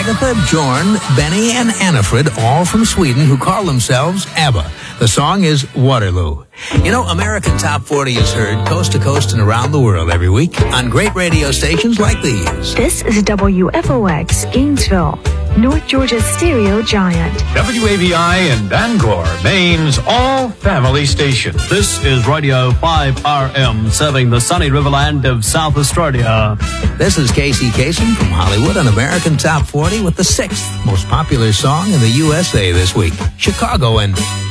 Agatha, Bjorn, Benny, and Annifrid, all from Sweden, who call themselves ABBA. The song is Waterloo. You know, American Top 40 is heard coast to coast and around the world every week on great radio stations like these. This is WFOX, Gainesville, North Georgia's stereo giant. WAVI in Bangor, Maine's all-family station. This is Radio 5RM, serving the sunny riverland of South Australia. This is Casey Kasem from Hollywood on American Top 40 with the 6th most popular song in the USA this week, Chicago and